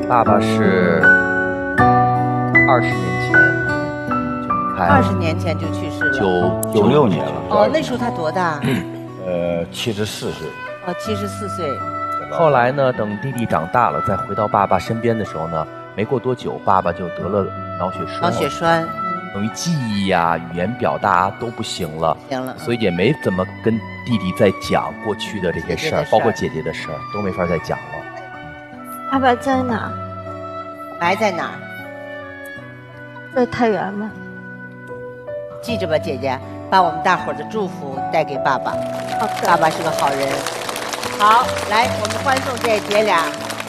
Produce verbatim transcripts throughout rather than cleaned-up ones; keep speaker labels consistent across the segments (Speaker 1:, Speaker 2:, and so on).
Speaker 1: 爸爸是二十年前就离开了，
Speaker 2: 二十年前就去世了，
Speaker 1: 九
Speaker 3: 九六年了。
Speaker 2: 哦，那时候他多大？
Speaker 3: 呃，七十四岁。
Speaker 2: 哦，七十四岁。
Speaker 1: 后来呢，等弟弟长大了，再回到爸爸身边的时候呢，没过多久，爸爸就得了脑血栓。
Speaker 2: 脑血栓，
Speaker 1: 等于记忆呀、语言表达都不行了，
Speaker 2: 行了，
Speaker 1: 所以也没怎么跟弟弟在讲过去的这些事儿，包括姐姐的事儿，都没法再讲了。
Speaker 4: 爸爸在哪？
Speaker 2: 埋在哪儿？
Speaker 4: 在太原吗？
Speaker 2: 记着吧，姐姐，把我们大伙儿的祝福带给爸爸。爸爸是个好人。好，来，我们欢送这姐俩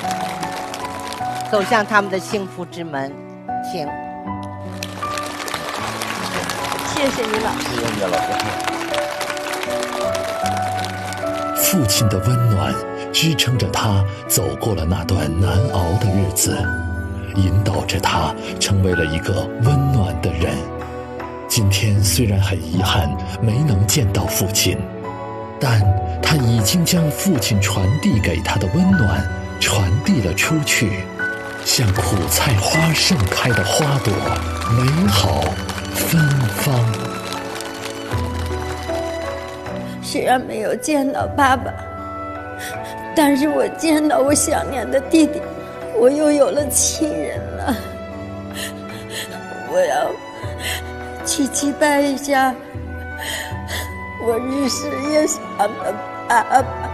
Speaker 2: 走向他们的幸福之门，请。
Speaker 4: 谢谢你，老师。
Speaker 3: 谢谢你，老
Speaker 5: 师。父亲的温暖支撑着他走过了那段难熬的日子，引导着他成为了一个温暖的人。今天虽然很遗憾没能见到父亲，但他已经将父亲传递给他的温暖传递了出去，像苦菜花盛开的花朵，美好芬芳。
Speaker 4: 虽然没有见到爸爸，但是我见到我想念的弟弟，我又有了亲人了。我要去祭拜一下我日思夜想的爸爸。